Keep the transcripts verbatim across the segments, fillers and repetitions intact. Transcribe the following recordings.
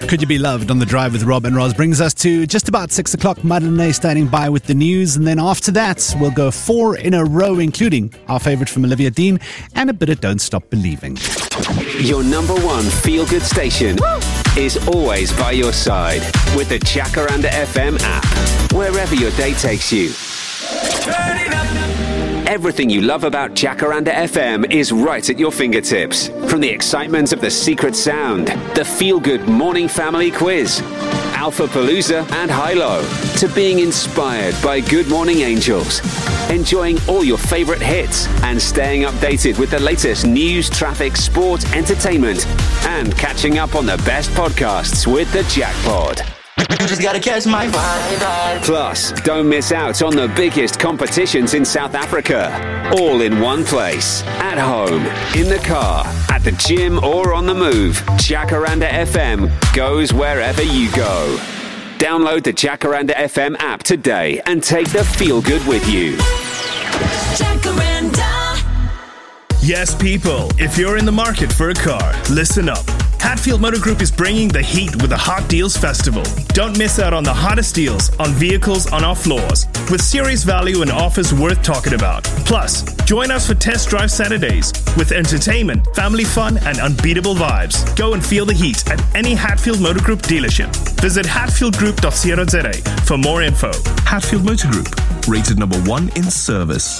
Could You Be Loved on The Drive with Rob and Roz brings us to just about six o'clock. Madeleine standing by with the news. And then after that, we'll go four in a row, including our favourite from Olivia Dean and a bit of Don't Stop Believing. Your number one feel-good station Woo! Is always by your side with the Jacaranda F M app, wherever your day takes you. Turn it up. Everything you love about Jacaranda F M is right at your fingertips. From the excitement of the secret sound, the feel-good morning family quiz, Alpha Palooza and Hilo, to being inspired by Good Morning Angels, enjoying all your favorite hits and staying updated with the latest news, traffic, sport, entertainment, and catching up on the best podcasts with the Jackpod. You just gotta catch my vibe. Plus, don't miss out on the biggest competitions in South Africa. All in one place. At home, in the car, at the gym, or on the move. Jacaranda F M goes wherever you go. Download the Jacaranda F M app today and take the feel good with you. Jacaranda. Yes, people, if you're in the market for a car, listen up. Hatfield Motor Group is bringing the heat with the Hot Deals Festival. Don't miss out on the hottest deals on vehicles on our floors, with serious value and offers worth talking about. Plus, join us for Test Drive Saturdays with entertainment, family fun, and unbeatable vibes. Go and feel the heat at any Hatfield Motor Group dealership. Visit hatfield group dot co dot za for more info. Hatfield Motor Group, rated number one in service.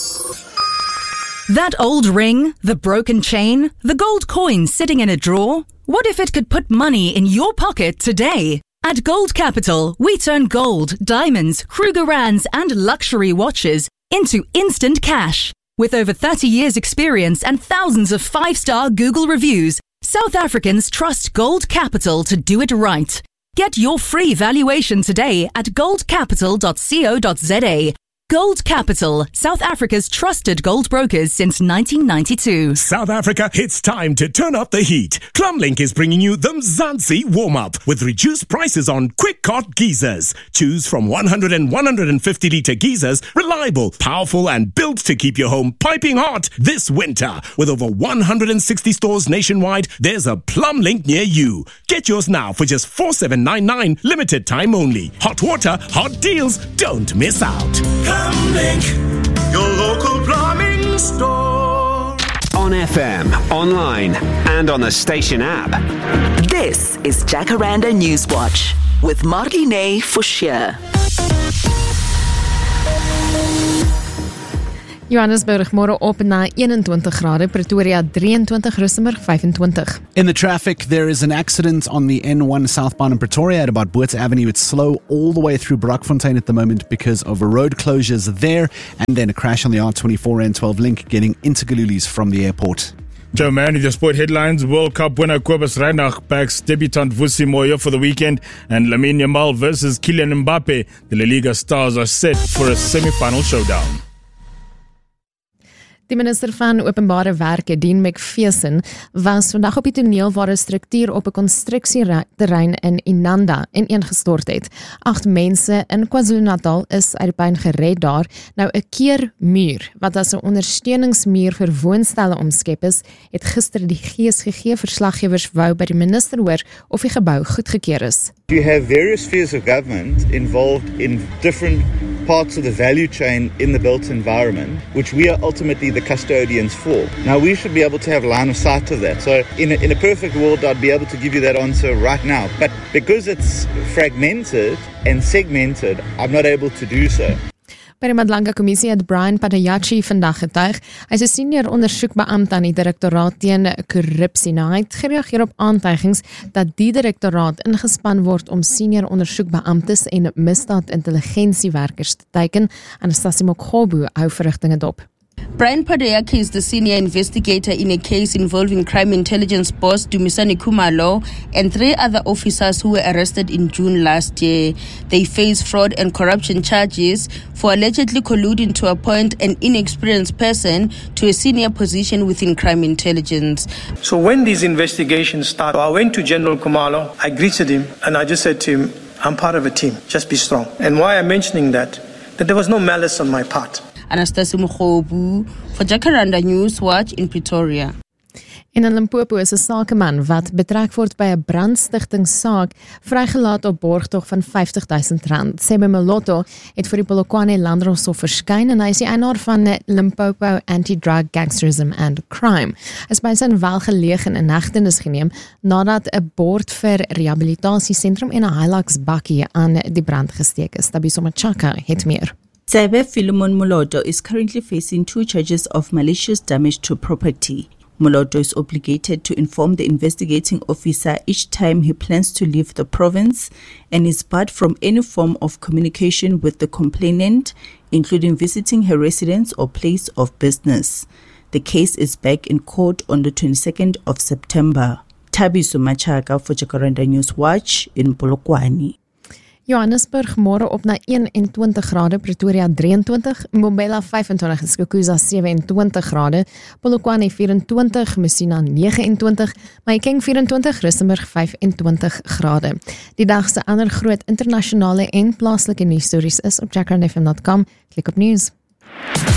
That old ring, the broken chain, the gold coin sitting in a drawer. What if it could put money in your pocket today? At Gold Capital, we turn gold, diamonds, Krugerrands, and luxury watches into instant cash. With over thirty years experience and thousands of five-star Google reviews, South Africans trust Gold Capital to do it right. Get your free valuation today at gold capital dot co dot za. Gold Capital, South Africa's trusted gold brokers since nineteen ninety-two. South Africa, it's time to turn up the heat. Plumlink is bringing you the Mzansi warm-up with reduced prices on quick cart geysers. Choose from one hundred and one hundred fifty litre geysers, reliable, powerful, and built to keep your home piping hot this winter. With over one hundred sixty stores nationwide, there's a Plumlink near you. Get yours now for just four thousand seven hundred ninety-nine, limited time only. Hot water, hot deals, don't miss out. Plumlink, your local plumbing store. On F M, online, and on the station app. This is Jacaranda Newswatch with Marlene Forshire. Johannesburg môre op na eenentwintig grade, Pretoria drieëntwintig, Rustenburg vyfentwintig. In the traffic, there is an accident on the N one southbound in Pretoria at about Botha Avenue. It's slow all the way through Brockfontein at the moment because of road closures there, and then a crash on the R twenty-four N twelve link getting into Gululis from the airport. Joe Man, with your sport headlines, World Cup winner Kobus Reinach backs debutant Vusi Moyo for the weekend, and Lamine Yamal versus Kylian Mbappe. The La Liga stars are set for a semi-final showdown. Die minister van Openbare Werke, Dean McPherson, was vandag op die toneel waar 'n struktuur op 'n konstruksieterrein in Inanda ineengestort het. Agt mense in KwaZulu-Natal is uit die puin gered daar. Nou 'n keermuur, wat as 'n ondersteuningsmuur vir woonstelle omskep is, het gister die gees gegee. Verslaggewers wou by die minister hoor of die gebou goedgekeur is. You have various spheres of government involved in different parts of the value chain in the built environment, which we are ultimately the custodians for. Now, we should be able to have line of sight of that. So in a, in a perfect world, I'd be able to give you that answer right now. But because it's fragmented and segmented, I'm not able to do so. By die Madlanga Kommissie het Brian Padayachi vandag getuig. Hy is 'n senior ondersoekbeampte aan die Direktoraat teen Korrupsie. Nou, hy het gereageer op aantuigings dat die direktoraat ingespan word om senior ondersoekbeamptes en misdaadintelligensiewerkers te teiken. Anastasia Mokgobu hou verrigtinge dop. Brian Padayaki is the senior investigator in a case involving crime intelligence boss Dumisani Khumalo and three other officers who were arrested in June last year. They face fraud and corruption charges for allegedly colluding to appoint an inexperienced person to a senior position within crime intelligence. So when these investigations started, I went to General Khumalo, I greeted him, and I just said to him, I'm part of a team, just be strong. And why I'm mentioning that, that there was no malice on my part. Anastasia Mokgobu for Jacaranda News Watch in Pretoria. En in Limpopo is 'n sakeman wat betrek word by 'n brandstigtingssaak vrygelaat op borgtog van vyftig duisend rand. Sebe Molotto het vir die Polokwane Landdroshof verskyn en hy is die eienaar van Limpopo Anti-Drug Gangsterism and Crime. Hy is by sy welgelege in hegtenis geneem nadat 'n bord vir rehabilitasiesentrum en 'n Hilux bakkie aan die brand gesteek is. Tabiso Machaka het meer. Sebe Philemon Molotto is currently facing two charges of malicious damage to property. Molotto is obligated to inform the investigating officer each time he plans to leave the province and is barred from any form of communication with the complainant, including visiting her residence or place of business. The case is back in court on the twenty-second of September. Tabiso Machaka for Jacaranda News Watch in Polokwane. Johannesburg môre op na eenentwintig grade, Pretoria drieëntwintig, Mbombela vyfentwintig en Skukuza sewentwintig grade, Polokwane vyfentwintig, Messina negenentwintig, Mahikeng vyfentwintig, Rustenburg vyfentwintig grade. Die dag se ander groot internasionale en plaaslike nuusstories is op jacaranda f m dot com. Klik op nuus.